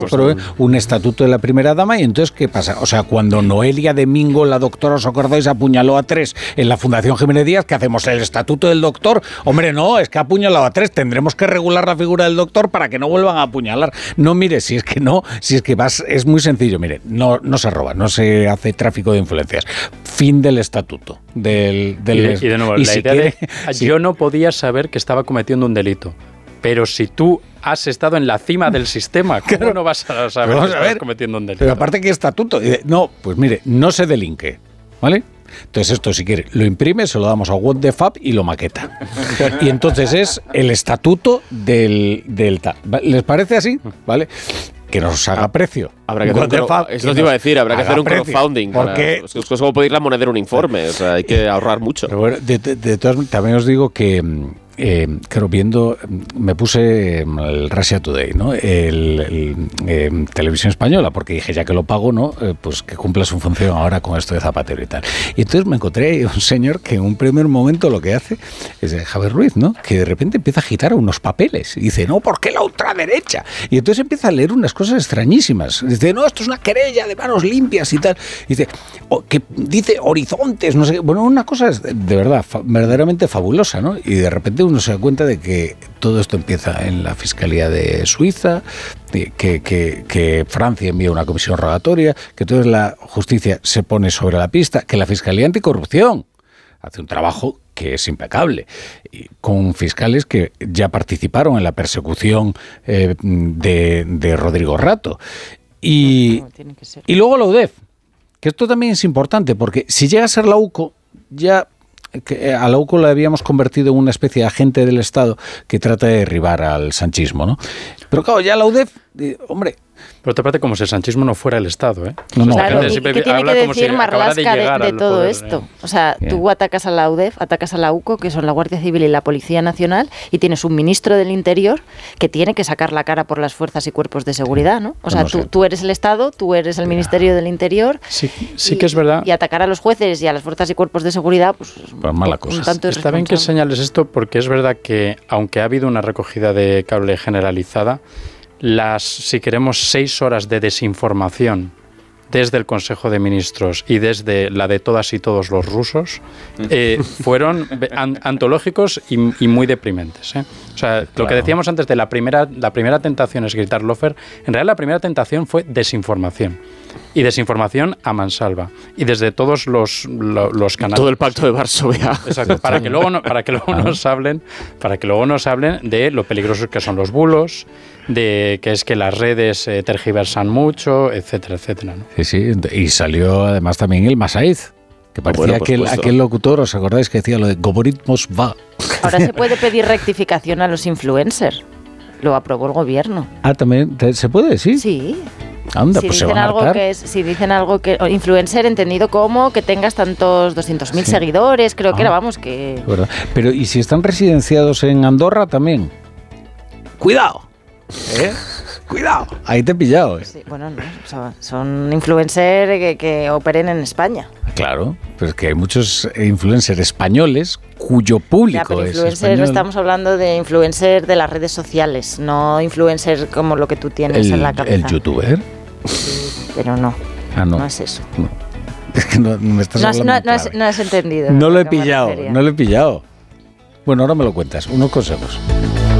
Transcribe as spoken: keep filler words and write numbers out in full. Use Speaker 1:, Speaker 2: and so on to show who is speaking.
Speaker 1: Pues pero un estatuto de la primera dama, y entonces ¿qué pasa? O sea, cuando Noelia de Mingo, la doctora, os acordáis, apuñaló a tres en la Fundación Jiménez Díaz, ¿qué hacemos? ¿El estatuto del doctor? Hombre, no, es que ha apuñalado a tres, tendremos que regular la figura del doctor para que no vuelvan a apuñalar. No, mire, si es que no, si es que vas, es muy sencillo, mire, no, no se roba, no se hace tráfico de influencias. Fin del estatuto. Del, del
Speaker 2: y, de, y de nuevo, y la si idea quiere, de
Speaker 1: si,
Speaker 2: yo no podía saber que estaba cometiendo un delito. Pero si tú has estado en la cima del sistema, ¿cómo claro, no vas a saber que estás cometiendo un delito?
Speaker 1: Pero aparte, ¿qué estatuto? No, pues mire, no se delinque, ¿vale? Entonces esto, si quiere, lo imprime, se lo damos a What the Fab y lo maqueta. Y entonces es el estatuto del, del... ¿Les parece así? ¿Vale? Que nos haga precio.
Speaker 3: Habrá que hacer un crowd, eso te iba a decir, habrá que hacer un precio, crowdfunding. Porque para, es como pedir la moneda en un informe, o sea, hay que ahorrar mucho.
Speaker 1: Pero bueno, de, de, de todas, también os digo que, eh, claro, viendo, me puse el Russia Today, ¿no? El, el eh, Televisión Española, porque dije, ya que lo pago, ¿no? Eh, pues que cumpla su función ahora con esto de Zapatero y tal. Y entonces me encontré un señor que en un primer momento lo que hace es Javier Ruiz, ¿no? Que de repente empieza a agitar unos papeles y dice, no, ¿por qué la ultraderecha? Y entonces empieza a leer unas cosas extrañísimas. Dice, no, esto es una querella de manos limpias y tal. Y dice, oh, que dice horizontes, no sé qué. Bueno, una cosa es de verdad, fa, verdaderamente fabulosa, ¿no? Y de repente uno se da cuenta de que todo esto empieza en la Fiscalía de Suiza, de que, que, que Francia envía una comisión rogatoria, que entonces la justicia se pone sobre la pista, que la Fiscalía Anticorrupción hace un trabajo que es impecable, con fiscales que ya participaron en la persecución eh, de, de Rodrigo Rato. Y, y luego la U D E F, que esto también es importante, porque si llega a ser la U C O, ya que a la U C O la habíamos convertido en una especie de agente del Estado que trata de derribar al sanchismo, ¿no? Pero claro, ya la U D E F, hombre...
Speaker 2: Pero te parece como si el sanchismo no fuera el Estado, ¿eh?
Speaker 4: No, no, claro, ¿y qué tiene que decir si Marlaska de, de, de todo poder, esto? Eh. O sea, yeah. tú atacas a la U D E F, atacas a la U C O, que son la Guardia Civil y la Policía Nacional, y tienes un ministro del Interior que tiene que sacar la cara por las fuerzas y cuerpos de seguridad, ¿no? O sea, no tú, tú eres el Estado, tú eres el Ministerio del Interior.
Speaker 2: Sí, sí
Speaker 4: y,
Speaker 2: que es verdad.
Speaker 4: Y atacar a los jueces y a las fuerzas y cuerpos de seguridad, pues...
Speaker 1: pues mala cosa.
Speaker 4: Un tanto
Speaker 2: Está bien que señales esto, porque es verdad que, aunque ha habido una recogida de cable generalizada, las, si queremos, seis horas de desinformación desde el Consejo de Ministros y desde la de todas y todos los rusos eh, fueron an, antológicos y, y muy deprimentes, ¿eh? O sea, claro. Lo que decíamos antes de la primera, la primera tentación es gritar lofer, en realidad la primera tentación fue desinformación. Y desinformación a mansalva. Y desde todos los, los, los canales.
Speaker 3: Todo el pacto de Varsovia.
Speaker 2: Exacto. Para que luego, no, para que luego nos hablen, para que luego nos hablen de lo peligrosos que son los bulos, de que es que las redes eh, tergiversan mucho, etcétera, etcétera, ¿no?
Speaker 1: Sí, sí. Y salió además también el Masaiz, que parecía bueno, aquel, aquel locutor, ¿os acordáis? Que decía lo de Goboritmos va.
Speaker 4: Ahora se puede pedir rectificación a los influencers. Lo aprobó el gobierno.
Speaker 1: Ah, ¿también se puede decir?
Speaker 4: Sí.
Speaker 1: Anda,
Speaker 4: si,
Speaker 1: pues
Speaker 4: dicen
Speaker 1: se van a
Speaker 4: algo que es, si dicen algo que... Influencer entendido como que tengas tantos doscientos mil sí. seguidores, creo ah, que era, vamos, que...
Speaker 1: ¿verdad? Pero, ¿y si están residenciados en Andorra también? ¡Cuidado! ¿Eh? ¡Cuidado! Ahí te he pillado, ¿eh?
Speaker 4: Sí, bueno, no, o sea, son influencers que, que operen en España.
Speaker 1: Claro, pero es que hay muchos influencers españoles cuyo público ya, pero es
Speaker 4: influencer,
Speaker 1: español.
Speaker 4: Estamos hablando de influencer de las redes sociales, no influencer como lo que tú tienes
Speaker 1: el,
Speaker 4: en la cabeza.
Speaker 1: ¿El youtuber?
Speaker 4: Sí, pero no,
Speaker 1: ah, no,
Speaker 4: no es eso.
Speaker 1: No. Es que no, no me estás
Speaker 4: no
Speaker 1: hablando
Speaker 4: has, no, has, no has entendido.
Speaker 1: No lo he pillado, no lo he pillado. Bueno, ahora me lo cuentas, unos consejos.